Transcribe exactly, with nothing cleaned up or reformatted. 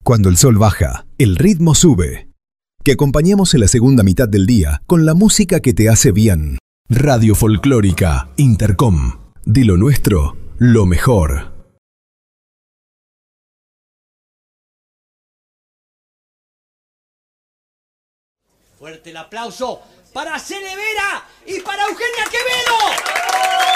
Cuando el sol baja, el ritmo sube. Que acompañemos en la segunda mitad del día con la música que te hace bien. Radio Folclórica Intercom. De lo nuestro, lo mejor. Fuerte el aplauso para Cele Vera y para Eugenia Quevedo.